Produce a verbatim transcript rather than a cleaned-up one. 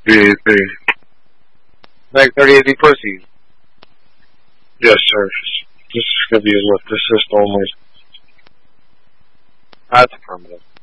B A P. Mag thirty-eight be proceed. Yes, sir. This is going to be a lift assist only. That's affirmative.